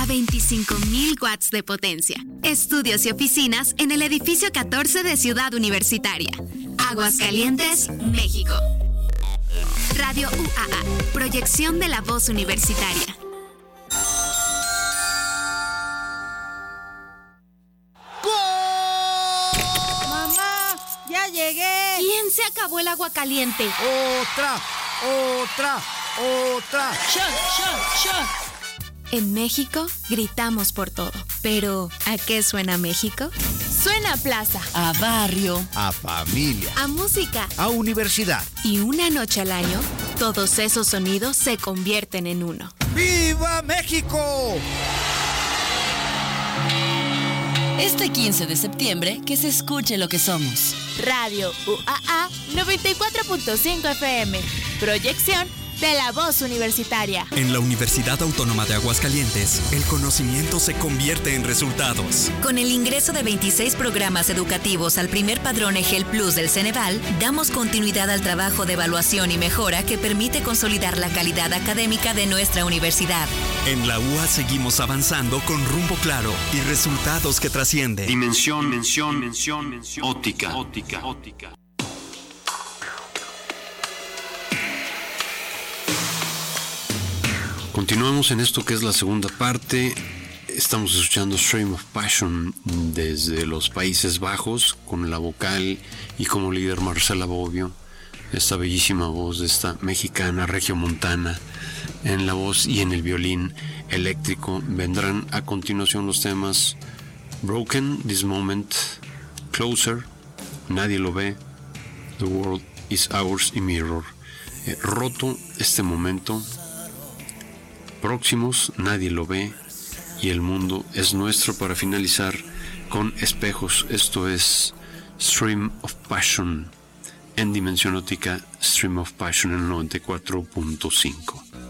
25,000 watts de potencia. Estudios y oficinas en el edificio 14 de Ciudad Universitaria. Aguascalientes, México. Radio UAA, proyección de la voz universitaria. ¡Mamá! ¡Ya llegué! ¿Quién se acabó el agua caliente? ¡Otra! ¡Shot! En México gritamos por todo. Pero, ¿a qué suena México? Suena a plaza, A barrio. A familia. a música. A universidad. Y una noche al año, todos esos sonidos se convierten en uno. ¡Viva México! Este 15 de septiembre, que se escuche lo que somos. Radio UAA 94.5 FM. Proyección de la voz universitaria. En la Universidad Autónoma de Aguascalientes, el conocimiento se convierte en resultados. Con el ingreso de 26 programas educativos al primer padrón EGEL Plus del Ceneval, damos continuidad al trabajo de evaluación y mejora que permite consolidar la calidad académica de nuestra universidad. En la UA seguimos avanzando con rumbo claro y resultados que trascienden. Dimensión óptica. Continuamos en esto que es la segunda parte. Estamos escuchando Stream of Passion desde los Países Bajos con la vocal y como líder Marcela Bobbio, esta bellísima voz de esta mexicana regiomontana en la voz y en el violín eléctrico. Vendrán a continuación los temas Broken, This Moment, Closer, Nadie lo ve, The World is Ours y Mirror. Roto, este momento. Próximos, Nadie lo ve y El mundo es nuestro, para finalizar con Espejos. Esto es Stream of Passion en Dimensión Óptica, Stream of Passion en el 94.5.